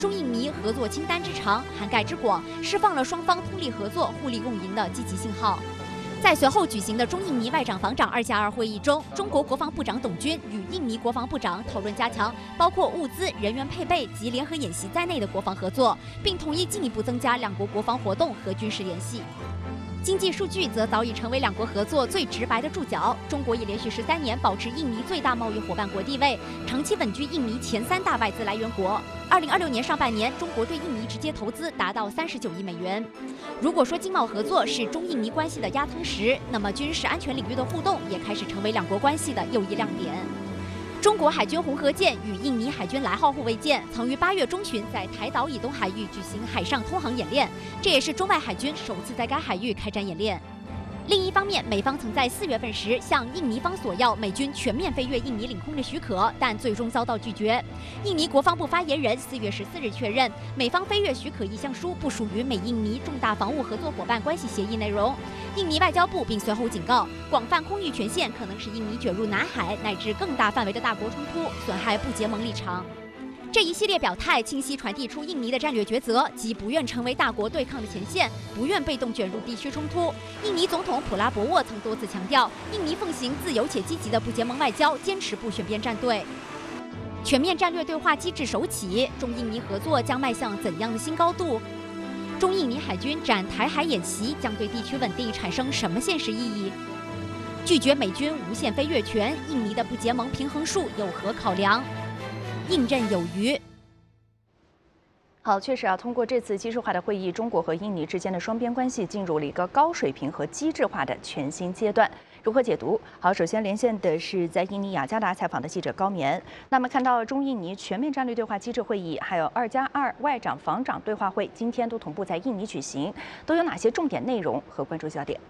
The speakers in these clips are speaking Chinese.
中印尼合作清单之长、涵盖之广，释放了双方通力合作、互利共赢的积极信号。在随后举行的中印尼外长防长2+2会议中，中国国防部长董军与印尼国防部长讨论加强包括物资、人员配备及联合演习在内的国防合作，并同意进一步增加两国国防活动和军事联系。经济数据则早已成为两国合作最直白的注脚。中国已连续13年保持印尼最大贸易伙伴国地位，长期稳居印尼前3大外资来源国。2026年上半年，中国对印尼直接投资达到39亿美元。如果说经贸合作是中印尼关系的压舱石，那么军事安全领域的互动也开始成为两国关系的又一亮点。中国海军红河舰与印尼海军来号护卫舰曾于8月中旬在台岛以东海域举行海上通航演练，这也是中外海军首次在该海域开展演练。另一方面，美方曾在4月份时向印尼方索要美军全面飞越印尼领空的许可，但最终遭到拒绝。印尼国防部发言人4月14日确认，美方飞越许可意向书不属于美印尼重大防务合作伙伴关系协议内容。印尼外交部并随后警告，广泛空域权限可能使印尼卷入南海乃至更大范围的大国冲突，损害不结盟立场。这一系列表态清晰传递出印尼的战略抉择，即不愿成为大国对抗的前线，不愿被动卷入地区冲突。印尼总统普拉博沃曾多次强调，印尼奉行自由且积极的不结盟外交，坚持不选边站队。全面战略对话机制首起，中印尼合作将迈向怎样的新高度？中印尼海军展台海演习将对地区稳定产生什么现实意义？拒绝美军无限飞越权，印尼的不结盟平衡术有何考量？应刃有余。 好，确实啊，通过这次技术化的会议，中国和印尼之间的双边关系进入了一个高水平和机制化的全新阶段。如何解读？好，首先连线的是在印尼雅加达采访的记者高棉。那么看到中印尼全面战略对话机制会议，还有2+2外长防长对话会，今天都同步在印尼举行，都有哪些重点内容和关注焦点？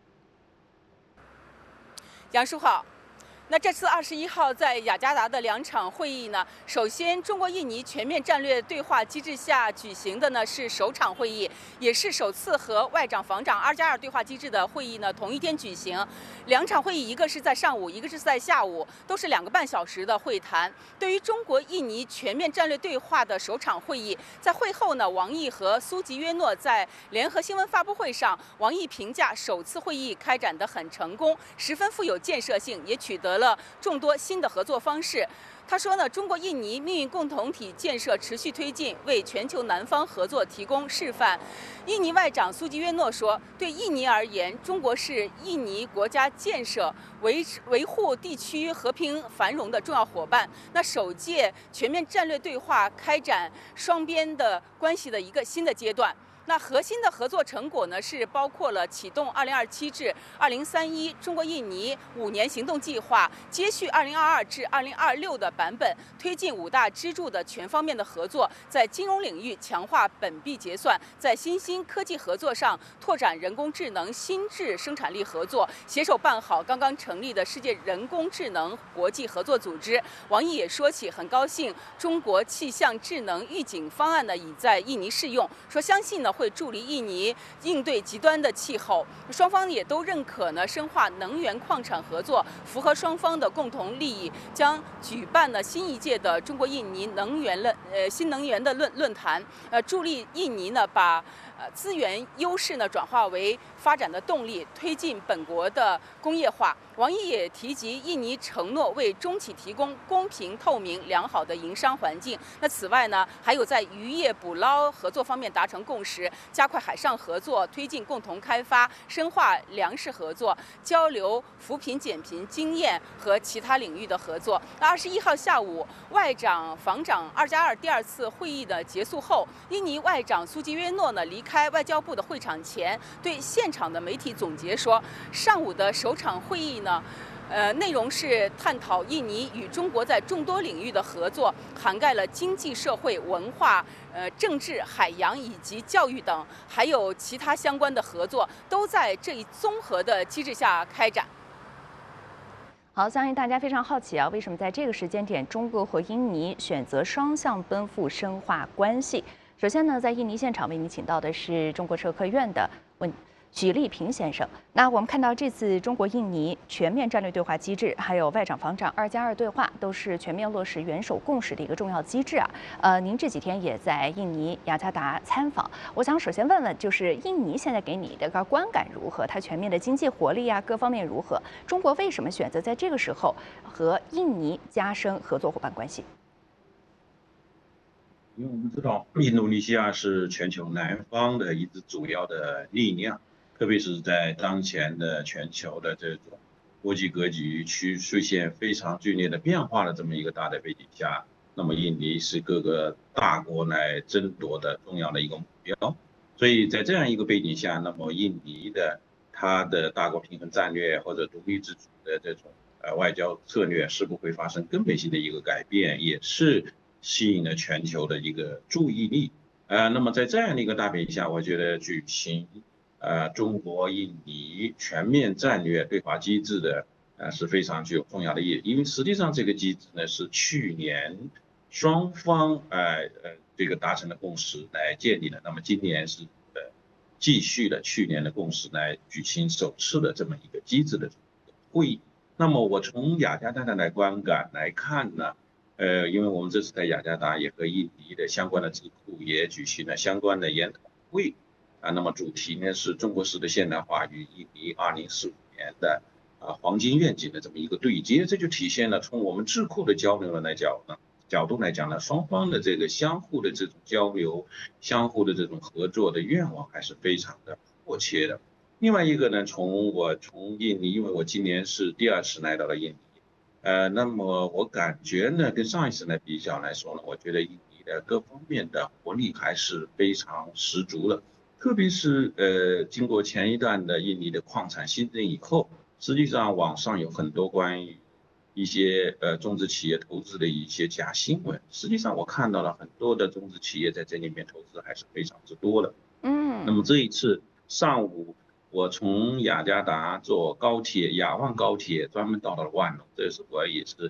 杨叔好。那这次21号在雅加达的2场会议呢，首先中国印尼全面战略对话机制下举行的呢是首场会议，也是首次和外长防长2+2对话机制的会议呢同一天举行。2场会议，一个是在上午，一个是在下午，都是2个半小时的会谈。对于中国印尼全面战略对话的首场会议，在会后呢，王毅和苏吉约诺在联合新闻发布会上，王毅评价首次会议开展得很成功，十分富有建设性，也取得了众多新的合作方式。他说呢，中国印尼命运共同体建设持续推进，为全球南方合作提供示范。印尼外长苏吉约诺说，对印尼而言，中国是印尼国家建设、维护地区和平繁荣的重要伙伴。那首届全面战略对话开展双边的关系的一个新的阶段。那核心的合作成果呢，是包括了启动2027至2031中国印尼5年行动计划，接续2022至2026的版本，推进5大支柱的全方面的合作，在金融领域强化本币结算，在新兴科技合作上拓展人工智能新质生产力合作，携手办好刚刚成立的世界人工智能国际合作组织。王毅也说起，很高兴中国气象智能预警方案呢已在印尼试用，说相信呢会助力印尼应对极端的气候。双方也都认可呢深化能源矿产合作，符合双方的共同利益，将举办了新一届的中国印尼新能源的论坛，助力印尼呢把资源优势呢转化为发展的动力，推进本国的工业化。王毅也提及，印尼承诺为中企提供公平、透明、良好的营商环境。那此外呢，还有在渔业捕捞合作方面达成共识，加快海上合作，推进共同开发，深化粮食合作，交流扶贫减贫经验和其他领域的合作。那21号下午，外长防长2+2第2次会议的结束后，印尼外长苏吉约诺呢离开外交部的会场前，对现场的媒体总结说，上午的首场会议呢，内容是探讨印尼与中国在众多领域的合作，涵盖了经济社会、文化、政治、海洋以及教育等，还有其他相关的合作，都在这一综合的机制下开展。 好，相信大家非常好奇啊，为什么在这个时间点，中国和印尼选择双向奔赴，深化关系？首先呢，在印尼现场为你请到的是中国社科院的许立平先生。那我们看到这次中国印尼全面战略对话机制，还有外长防长2+2对话，都是全面落实元首共识的一个重要机制啊。您这几天也在印尼雅加达参访，我想首先问问，就是印尼现在给你的个观感如何？它全面的经济活力啊，各方面如何？中国为什么选择在这个时候和印尼加深合作伙伴关系？ 因为我们知道，印度尼西亚是全球南方的一支主要的力量，特别是在当前的全球的这种国际格局出现非常剧烈的变化的这么一个大的背景下，那么印尼是各个大国来争夺的重要的一个目标。所以在这样一个背景下，那么印尼的它的大国平衡战略或者独立自主的这种外交策略是不会发生根本性的一个改变，也是吸引了全球的一个注意力。那么在这样的一个大背景下，我觉得举行中国印尼全面战略对话机制的是非常具有重要的意义，因为实际上这个机制呢是去年双方这个达成的共识来建立的，那么今年是继续了去年的共识来举行首次的这么一个机制的会议。那么我从雅加达的观感来看呢，因为我们这次在雅加达也和印尼的相关的智库也举行了相关的研讨会那么主题呢是中国式的现代化与印尼2045年的黄金愿景的这么一个对接，这就体现了从我们智库的交流角度来讲呢，双方的这个相互的这种交流、相互的这种合作的愿望还是非常的迫切的。另外一个呢，从印尼，因为我今年是第2次来到了印尼。那么我感觉呢，跟上一次来比较来说呢，我觉得印尼的各方面的活力还是非常十足的，特别是经过前一段的印尼的矿产新政以后，实际上网上有很多关于一些中资企业投资的一些假新闻，实际上我看到了很多的中资企业在这里面投资还是非常之多的。那么这一次上午，我从雅加达坐高铁雅万高铁专门到了万隆，这是我也是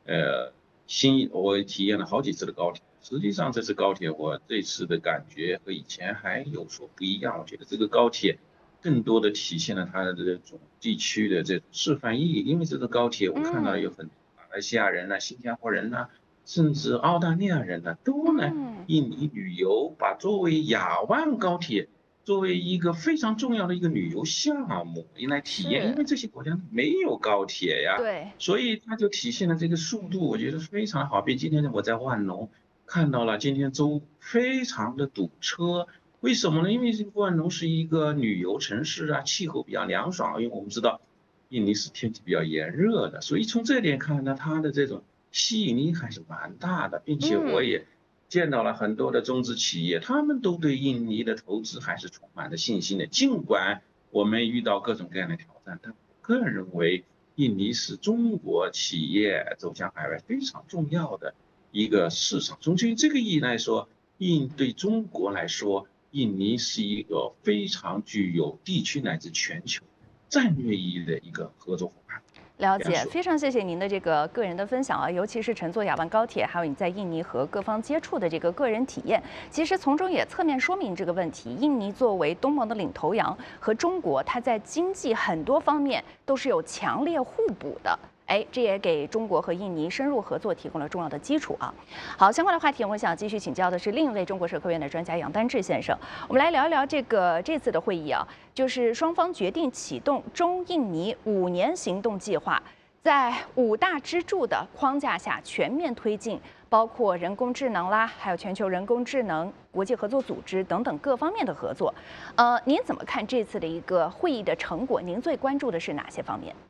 我体验了好几次的高铁。实际上这次高铁我这次的感觉和以前还有所不一样，我觉得这个高铁更多的体现了它的这种地区的这种示范意义。因为这个高铁我看到有很多马来西亚人新加坡人甚至澳大利亚人都来印尼旅游，把作为雅万高铁作为一个非常重要的一个旅游项目来体验，因为这些国家没有高铁呀， 对， 所以它就体现了这个速度，我觉得非常好。比今天我在万隆看到了，今天非常的堵车，为什么呢？因为这个万隆是一个旅游城市气候比较凉爽，因为我们知道印尼是天气比较炎热的，所以从这点看呢，它的这种吸引力还是蛮大的，并且我也见到了很多的中资企业，他们都对印尼的投资还是充满了信心的。尽管我们遇到各种各样的挑战，但我个人认为，印尼是中国企业走向海外非常重要的一个市场。从这个意义来说，对中国来说，印尼是一个非常具有地区乃至全球战略意义的一个合作伙伴。 了解，非常谢谢您的这个个人的分享尤其是乘坐雅万高铁，还有你在印尼和各方接触的这个个人体验，其实从中也侧面说明这个问题。印尼作为东盟的领头羊，和中国它在经济很多方面都是有强烈互补的。这也给中国和印尼深入合作提供了重要的基础好，相关的话题，我想继续请教的是另一位中国社科院的专家杨丹志先生。我们来聊一聊这次的会议就是双方决定启动中印尼5年行动计划，在5大支柱的框架下全面推进，包括人工智能还有全球人工智能国际合作组织等等各方面的合作。您怎么看这次的一个会议的成果？您最关注的是哪些方面？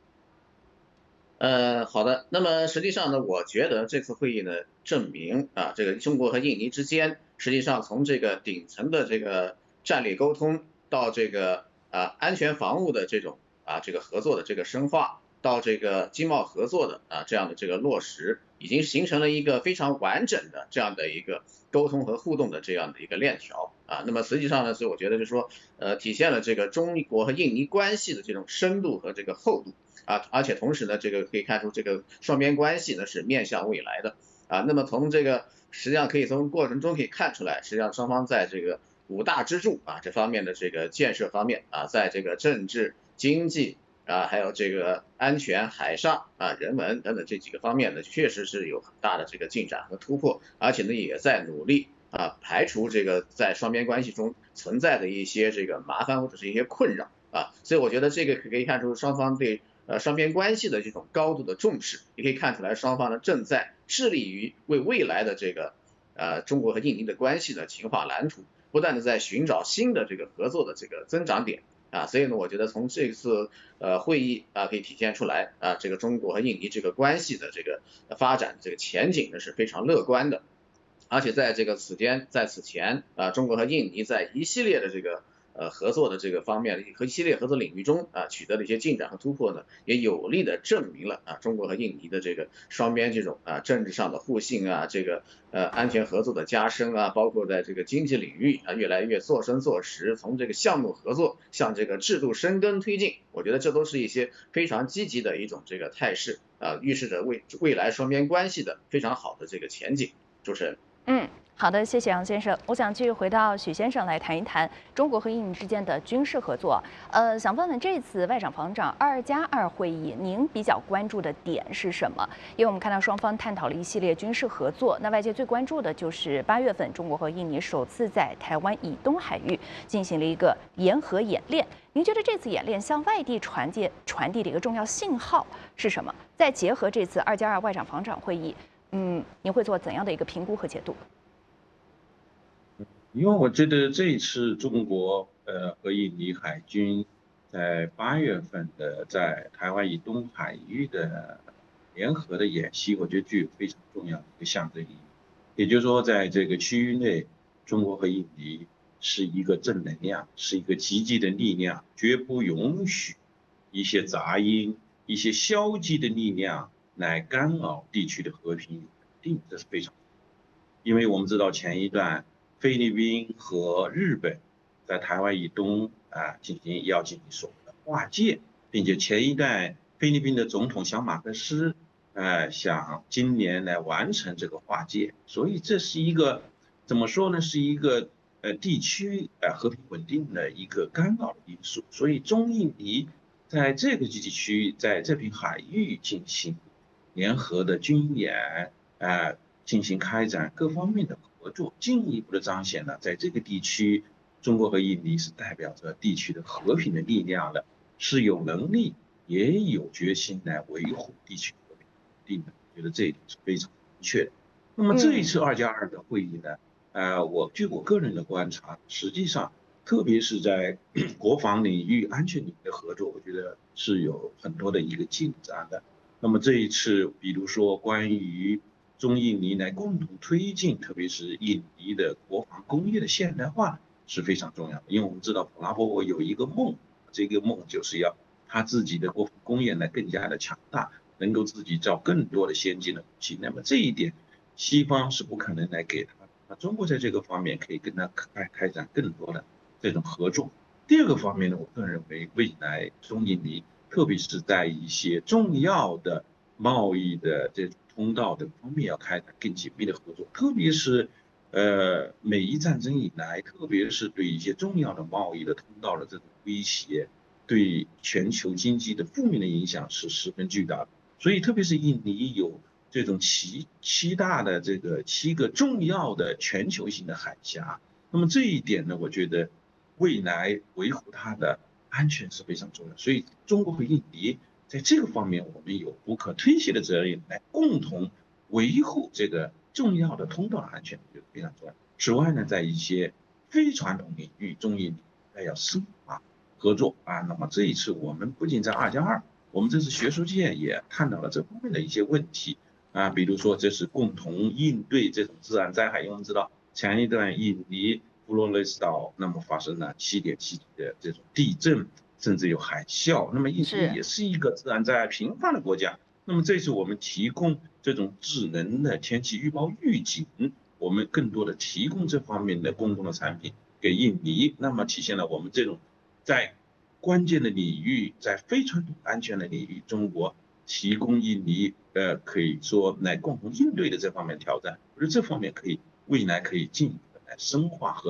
好的。那么实际上呢，我觉得这次会议呢，证明这个中国和印尼之间，实际上从这个顶层的这个战略沟通到这个安全防务的这种这个合作的这个深化，到这个经贸合作的这样的这个落实，已经形成了一个非常完整的这样的一个沟通和互动的这样的一个链条那么实际上呢，所以我觉得就是说体现了这个中国和印尼关系的这种深度和这个厚度而且同时呢，这个可以看出这个双边关系呢是面向未来的那么从这个实际上可以从过程中可以看出来，实际上双方在这个 5大支柱啊这方面的这个建设方面啊，在这个政治、经济啊，还有这个安全、海上啊、人文等等这几个方面呢，确实是有很大的这个进展和突破，而且呢也在努力啊排除这个在双边关系中存在的一些这个麻烦或者是一些困扰啊，所以我觉得这个可以看出双方对双边关系的这种高度的重视，也可以看出来双方呢正在致力于为未来的这个中国和印尼的关系的强化蓝图，不断的在寻找新的这个合作的这个增长点啊，所以呢，我觉得从这次会议啊可以体现出来啊，这个中国和印尼这个关系的这个发展这个前景呢是非常乐观的，而且在此前啊，中国和印尼在一系列的这个合作的这个方面和一系列合作领域中啊取得的一些进展和突破呢，也有力的证明了啊中国和印尼的这个双边这种政治上的互信啊，这个安全合作的加深啊，包括在这个经济领域啊越来越做深做实，从这个项目合作向这个制度深耕推进，我觉得这都是一些非常积极的一种这个态势啊，预示着未来双边关系的非常好的这个前景。主持人。 好的，谢谢杨先生。我想继续回到许先生来谈一谈中国和印尼之间的军事合作。想问问这次外长防长2+2会议，您比较关注的点是什么？因为我们看到双方探讨了一系列军事合作，那外界最关注的就是8月份中国和印尼首次在台湾以东海域进行了一个联合演练。您觉得这次演练向外地传递的一个重要信号是什么？再结合这次2+2外长防长会议，您会做怎样的一个评估和解读？ 因为我觉得这一次中国和印尼海军在8月份的在台湾以东海域的联合的演习，我觉得具有非常重要的一个象征意义。也就是说，在这个区域内，中国和印尼是一个正能量，是一个积极的力量，绝不允许一些杂音、一些消极的力量来干扰地区的和平与稳定，这是非常。因为我们知道前一段菲律宾和日本在台湾以东要进行所谓的划界，并且前一段菲律宾的总统小马克思想今年来完成这个划界，所以这是一个怎么说呢？是一个地区和平稳定的一个干扰的因素。所以中印尼在这个地区在这片海域进行联合的军演进行开展各方面的合作，进一步的彰显了在这个地区，中国和印尼是代表着地区的和平的力量的，是有能力也有决心来维护地区和平稳定的。我觉得这一点是非常明确的。那么这一次2+2的会议呢，据我个人的观察，实际上特别是在国防领域、安全领域的合作，我觉得是有很多的一个进展的。那么这一次，比如说关于中印尼来共同推进，特别是印尼的国防工业的现代化是非常重要的。因为我们知道普拉波沃有一个梦，这个梦就是要他自己的国防工业呢更加的强大，能够自己造更多的先进的武器。那么这一点，西方是不可能来给他的。那中国在这个方面可以跟他开展更多的这种合作。第二个方面呢，我个人认为未来中印尼，特别是在一些重要的贸易的这种通道的方面要开展更紧密的合作，特别是美伊战争以来，特别是对一些重要的贸易的通道的这种威胁，对全球经济的负面的影响是十分巨大的。所以特别是印尼有这种七个重要的全球性的海峡，那么这一点呢，我觉得未来维护它的安全是非常重要。所以中国和印尼在这个方面，我们有不可推卸的责任来共同维护这个重要的通道的安全，我觉得非常重要。此外呢，在一些非传统领域，中印尼要深化合作那么这一次我们不仅在2+2，我们这次学术界也探讨了这方面的一些问题比如说这是共同应对这种自然灾害。因为我们知道前一段印尼佛罗雷斯岛那么发生了7.7级的这种地震，甚至有海啸。那么印尼也是一个自然灾害频繁的国家。那么这次我们提供这种智能的天气预报预警，我们更多的提供这方面的公共的产品给印尼，那么体现了我们这种在关键的领域，在非传统安全的领域，中国提供印尼可以说来共同应对的这方面挑战。我觉得这方面未来可以进一步的来深化合作，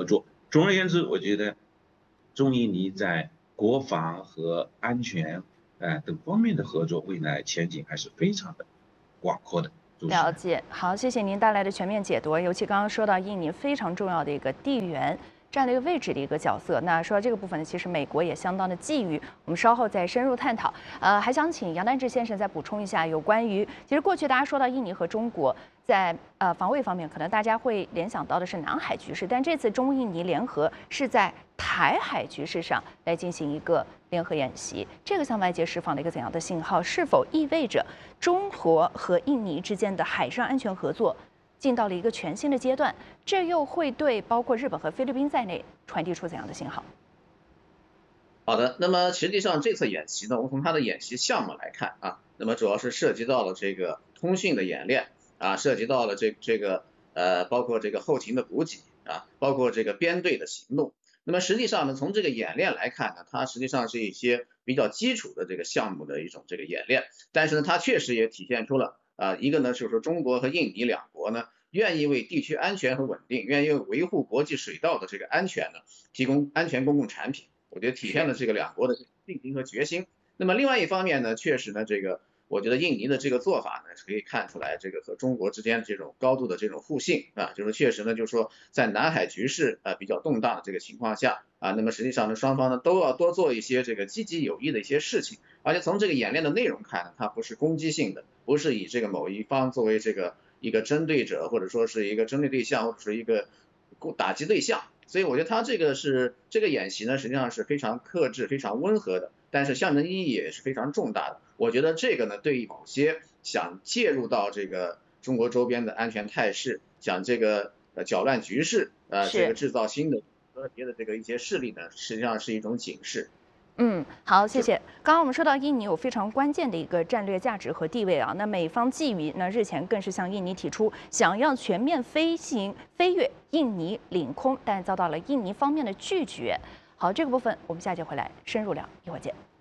总而言之，我觉得中印尼在国防和安全等方面的合作，未来前景还是非常的广阔的。 了解，好，谢谢您带来的全面解读。尤其刚刚说到印尼非常重要的一个地缘战略位置的一个角色。那说到这个部分呢，其实美国也相当的觊觎，我们稍后再深入探讨。还想请杨丹志先生再补充一下有关于，其实过去大家说到印尼和中国在防卫方面，可能大家会联想到的是南海局势，但这次中印尼联合是在台海局势上来进行一个联合演习，这个向外界释放了一个怎样的信号？是否意味着中国和印尼之间的海上安全合作进到了一个全新的阶段？这又会对包括日本和菲律宾在内传递出怎样的信号？ 好的，那么实际上这次演习呢，我们从它的演习项目来看啊，那么主要是涉及到了这个通讯的演练啊，涉及到了包括这个后勤的补给啊，包括这个编队的行动。那么实际上呢，从这个演练来看呢，它实际上是一些比较基础的这个项目的一种这个演练，但是呢，它确实也体现出了一个呢，就是说中国和印尼两国呢，愿意为地区安全和稳定，愿意维护国际水道的这个安全呢，提供安全公共产品。我觉得体现了这个两国的信心和决心。那么另外一方面呢，确实呢，我觉得印尼的这个做法呢，可以看出来这个和中国之间这种高度的这种互信啊，就是确实呢，就是说在南海局势比较动荡的这个情况下啊，那么实际上呢，双方呢都要多做一些这个积极有益的一些事情，而且从这个演练的内容看呢，它不是攻击性的，不是以这个某一方作为这个一个针对者，或者说是一个针对对象，或者是一个打击对象。所以我觉得它这个演习呢，实际上是非常克制、非常温和的，但是象征意义也是非常重大的。我觉得这个呢，对于某些想介入到这个中国周边的安全态势，想这个搅乱局势，这个制造新的和别的这个一些势力呢，实际上是一种警示。 好，谢谢。刚刚我们说到印尼有非常关键的一个战略价值和地位啊，那美方觊觎，那日前更是向印尼提出想要全面飞越印尼领空，但遭到了印尼方面的拒绝。好，这个部分我们下节回来深入聊，一会儿见。